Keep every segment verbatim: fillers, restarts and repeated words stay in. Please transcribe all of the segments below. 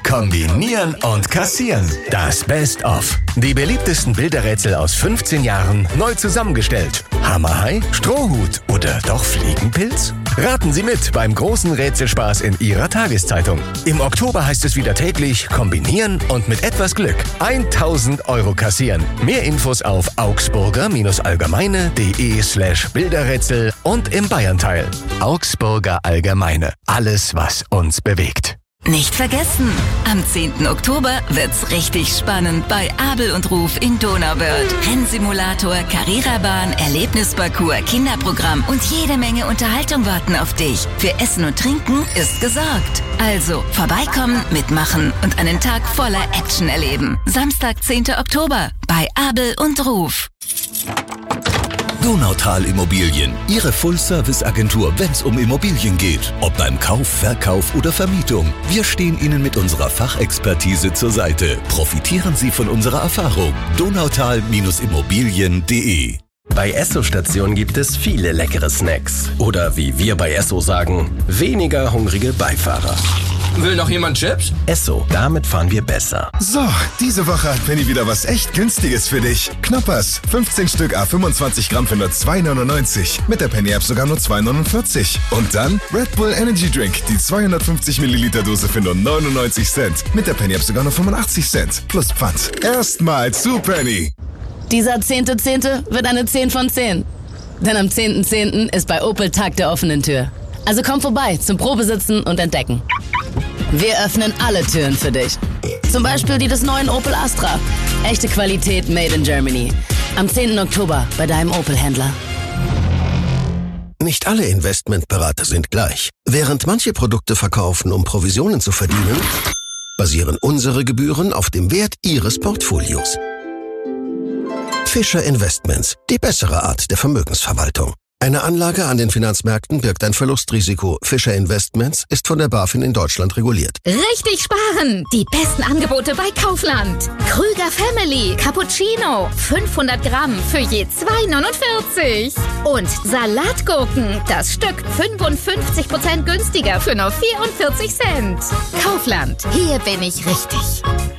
Kombinieren und kassieren. Das Best-of. Die beliebtesten Bilderrätsel aus fünfzehn Jahren neu zusammengestellt. Hammerhai, Strohhut oder doch Fliegenpilz? Raten Sie mit beim großen Rätselspaß in Ihrer Tageszeitung. Im Oktober heißt es wieder täglich kombinieren und mit etwas Glück tausend Euro kassieren. Mehr Infos auf augsburger-allgemeine.de slash Bilderrätsel und im Bayernteil. Augsburger Allgemeine. Alles, was uns bewegt. Nicht vergessen, am zehnten Oktober wird's richtig spannend bei Abel und Ruf in Donauwörth. Rennsimulator, Carrera-Bahn, Erlebnisparcours, Kinderprogramm und jede Menge Unterhaltung warten auf dich. Für Essen und Trinken ist gesorgt. Also vorbeikommen, mitmachen und einen Tag voller Action erleben. Samstag, zehnten Oktober bei Abel und Ruf. Donautal Immobilien, Ihre Full-Service-Agentur, wenn es um Immobilien geht. Ob beim Kauf, Verkauf oder Vermietung. Wir stehen Ihnen mit unserer Fachexpertise zur Seite. Profitieren Sie von unserer Erfahrung. donautal Immobilien punkt de. Bei Esso-Station gibt es viele leckere Snacks. Oder wie wir bei Esso sagen, weniger hungrige Beifahrer. Will noch jemand Chips? Esso, damit fahren wir besser. So, diese Woche hat Penny wieder was echt Günstiges für dich. Knoppers, fünfzehn Stück à fünfundzwanzig Gramm für nur zwei neunundneunzig. Mit der Penny-App sogar nur zwei neunundvierzig. Und dann Red Bull Energy Drink, die zweihundertfünfzig Milliliter Dose für nur neunundneunzig Cent. Mit der Penny-App sogar nur fünfundachtzig Cent. Plus Pfand. Erstmal zu Penny. Dieser zehnte zehnte wird eine zehn von zehn. Denn am zehnten zehnten ist bei Opel Tag der offenen Tür. Also komm vorbei zum Probesitzen und Entdecken. Wir öffnen alle Türen für dich. Zum Beispiel die des neuen Opel Astra. Echte Qualität made in Germany. Am zehnten Oktober bei deinem Opel-Händler. Nicht alle Investmentberater sind gleich. Während manche Produkte verkaufen, um Provisionen zu verdienen, basieren unsere Gebühren auf dem Wert Ihres Portfolios. Fischer Investments, die bessere Art der Vermögensverwaltung. Eine Anlage an den Finanzmärkten birgt ein Verlustrisiko. Fischer Investments ist von der BaFin in Deutschland reguliert. Richtig sparen! Die besten Angebote bei Kaufland. Krüger Family Cappuccino. fünfhundert Gramm für je zwei neunundvierzig. Und Salatgurken. Das Stück fünfundfünfzig Prozent günstiger für nur vierundvierzig Cent. Kaufland. Hier bin ich richtig.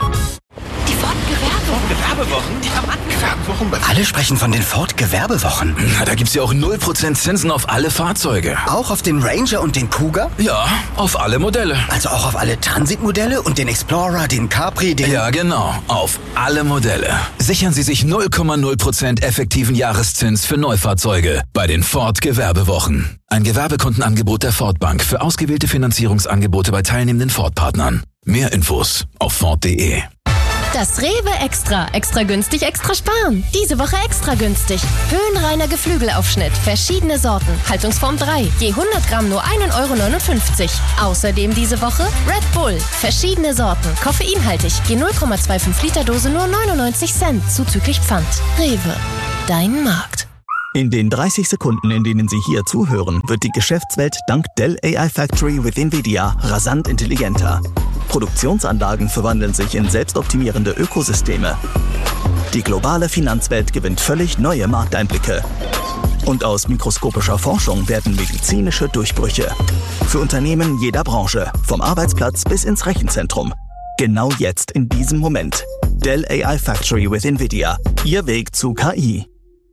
Gewerbewochen? Die haben Gewerbewochen. Alle sprechen von den Ford-Gewerbewochen. Na, da gibt's ja auch null Prozent Zinsen auf alle Fahrzeuge. Auch auf den Ranger und den Kuga? Ja, auf alle Modelle. Also auch auf alle Transit-Modelle und den Explorer, den Capri, den... Ja, genau. Auf alle Modelle. Sichern Sie sich null Komma null Prozent effektiven Jahreszins für Neufahrzeuge bei den Ford-Gewerbewochen. Ein Gewerbekundenangebot der Ford Bank für ausgewählte Finanzierungsangebote bei teilnehmenden Ford-Partnern. Mehr Infos auf Ford punkt de. Das Rewe Extra. Extra günstig, extra sparen. Diese Woche extra günstig. Höhenreiner Geflügelaufschnitt. Verschiedene Sorten. Haltungsform drei. Je hundert Gramm nur ein Euro neunundfünfzig. Außerdem diese Woche Red Bull. Verschiedene Sorten. Koffeinhaltig. Je null Komma fünfundzwanzig Liter Dose nur neunundneunzig Cent. Zuzüglich Pfand. Rewe. Dein Markt. In den dreißig Sekunden, in denen Sie hier zuhören, wird die Geschäftswelt dank Dell A I Factory with NVIDIA rasant intelligenter. Produktionsanlagen verwandeln sich in selbstoptimierende Ökosysteme. Die globale Finanzwelt gewinnt völlig neue Markteinblicke. Und aus mikroskopischer Forschung werden medizinische Durchbrüche. Für Unternehmen jeder Branche, vom Arbeitsplatz bis ins Rechenzentrum. Genau jetzt, in diesem Moment. Dell A I Factory with NVIDIA. Ihr Weg zu K I.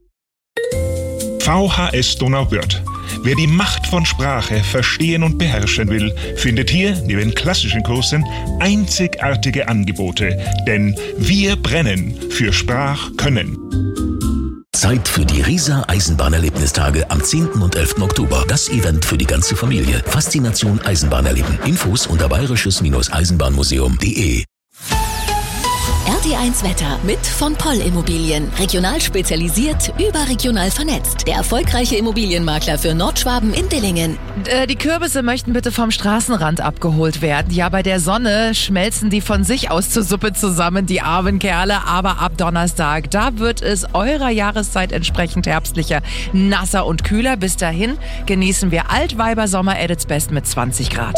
V H S Donauwörth. Wer die Macht von Sprache verstehen und beherrschen will, findet hier neben klassischen Kursen einzigartige Angebote. Denn wir brennen für Sprachkönnen. Zeit für die Riesa Eisenbahnerlebnistage am zehnten und elften Oktober. Das Event für die ganze Familie. Faszination Eisenbahn erleben. Infos unter bayerisches-eisenbahnmuseum punkt de. R T eins Wetter mit von Poll Immobilien. Regional spezialisiert, überregional vernetzt. Der erfolgreiche Immobilienmakler für Nordschwaben in Dillingen. Äh, die Kürbisse möchten bitte vom Straßenrand abgeholt werden. Ja, bei der Sonne schmelzen die von sich aus zur Suppe zusammen, die armen Kerle. Aber ab Donnerstag, da wird es eurer Jahreszeit entsprechend herbstlicher, nasser und kühler. Bis dahin genießen wir Altweiber Sommer at its best mit zwanzig Grad.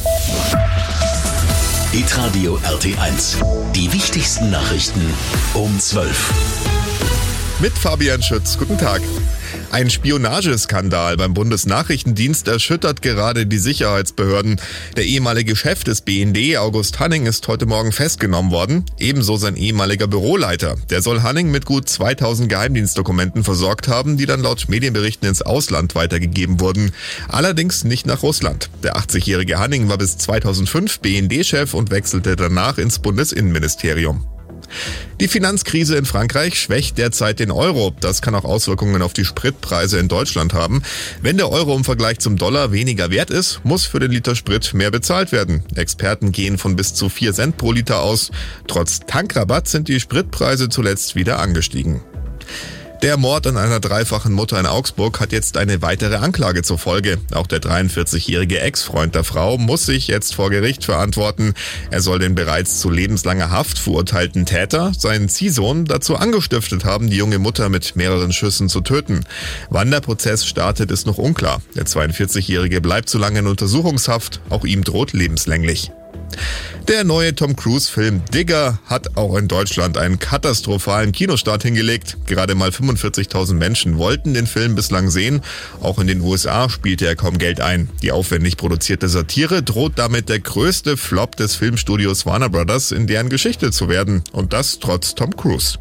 Hitradio R T eins. Die wichtigsten Nachrichten um zwölf. Mit Fabian Schütz. Guten Tag. Ein Spionageskandal beim Bundesnachrichtendienst erschüttert gerade die Sicherheitsbehörden. Der ehemalige Chef des B N D, August Hanning, ist heute Morgen festgenommen worden. Ebenso sein ehemaliger Büroleiter. Der soll Hanning mit gut zweitausend Geheimdienstdokumenten versorgt haben, die dann laut Medienberichten ins Ausland weitergegeben wurden. Allerdings nicht nach Russland. Der achtzigjährige Hanning war bis zweitausendfünf B N D-Chef und wechselte danach ins Bundesinnenministerium. Die Finanzkrise in Frankreich schwächt derzeit den Euro. Das kann auch Auswirkungen auf die Spritpreise in Deutschland haben. Wenn der Euro im Vergleich zum Dollar weniger wert ist, muss für den Liter Sprit mehr bezahlt werden. Experten gehen von bis zu vier Cent pro Liter aus. Trotz Tankrabatt sind die Spritpreise zuletzt wieder angestiegen. Der Mord an einer dreifachen Mutter in Augsburg hat jetzt eine weitere Anklage zur Folge. Auch der dreiundvierzigjährige Ex-Freund der Frau muss sich jetzt vor Gericht verantworten. Er soll den bereits zu lebenslanger Haft verurteilten Täter, seinen Ziehsohn, dazu angestiftet haben, die junge Mutter mit mehreren Schüssen zu töten. Wann der Prozess startet, ist noch unklar. Der zweiundvierzigjährige bleibt zu lange in Untersuchungshaft. Auch ihm droht lebenslänglich. Der neue Tom Cruise-Film Digger hat auch in Deutschland einen katastrophalen Kinostart hingelegt. Gerade mal fünfundvierzigtausend Menschen wollten den Film bislang sehen. Auch in den U S A spielte er kaum Geld ein. Die aufwendig produzierte Satire droht damit der größte Flop des Filmstudios Warner Brothers in deren Geschichte zu werden. Und das trotz Tom Cruise.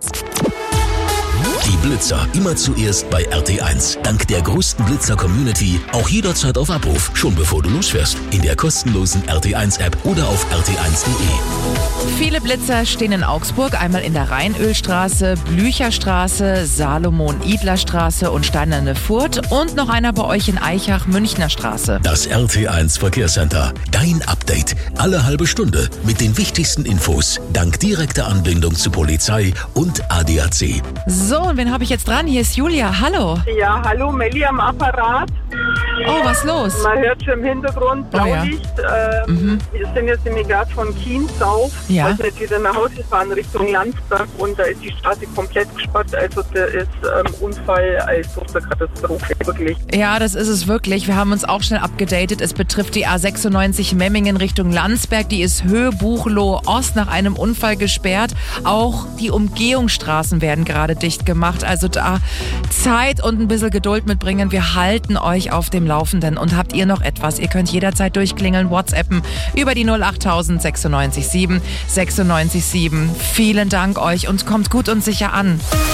Die Blitzer immer zuerst bei R T eins. Dank der größten Blitzer-Community auch jederzeit auf Abruf, schon bevor du losfährst. In der kostenlosen R T eins App oder auf R T eins Punkt de. Viele Blitzer stehen in Augsburg, einmal in der Rheinölstraße, Blücherstraße, Salomon-Idler-Straße und Steinerne Furt und noch einer bei euch in Eichach, Münchner Straße. Das R T eins Verkehrscenter. Dein Update. Alle halbe Stunde mit den wichtigsten Infos. Dank direkter Anbindung zu Polizei und A D A C. So, und wen habe ich jetzt dran? Hier ist Julia. Hallo. Ja, hallo, Melli am Apparat. Oh, was los? Man hört schon im Hintergrund Blaulicht. Oh, ja. ähm, mhm. Wir sind jetzt nämlich gerade von Chiemsau. Ja. Also jetzt wieder nach Hause fahren Richtung Landsberg und da ist die Straße komplett gesperrt. Also der ist ähm, Unfall als eine Katastrophe, wirklich. Ja, das ist es wirklich. Wir haben uns auch schnell abgedatet. Es betrifft die A sechsundneunzig Memmingen Richtung Landsberg. Die ist Höhe Buchloe Ost nach einem Unfall gesperrt. Auch die Umgehungsstraßen werden gerade dicht gemacht. Also da Zeit und ein bisschen Geduld mitbringen. Wir halten euch auf dem Laufenden. Und habt ihr noch etwas? Ihr könnt jederzeit durchklingeln, WhatsAppen über die null achttausend sechsundneunzig sieben sechsundneunzig sieben. Vielen Dank euch und kommt gut und sicher an.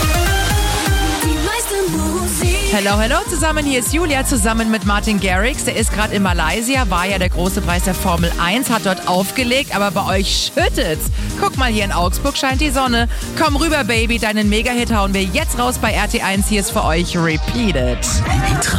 Hello, hello zusammen, hier ist Julia zusammen mit Martin Garrix. Der ist gerade in Malaysia, war ja der große Preis der Formel eins, hat dort aufgelegt, aber bei euch schüttet's. Guck mal, hier in Augsburg scheint die Sonne. Komm rüber, Baby, deinen Mega-Hit hauen wir jetzt raus bei R T eins. Hier ist für euch Repeat It.